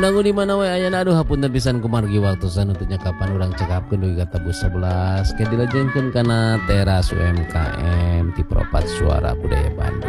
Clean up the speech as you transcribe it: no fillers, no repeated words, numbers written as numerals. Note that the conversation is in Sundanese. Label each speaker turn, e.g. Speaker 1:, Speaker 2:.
Speaker 1: dangu di mana we ayana aduh hapunten pisan kumargi waktu sanuntutnya kapan urang cekapkeun dugi ka tabus 11 ke dilajengkeun kana teras UMKM ti Propat Suara Budaya Bandung.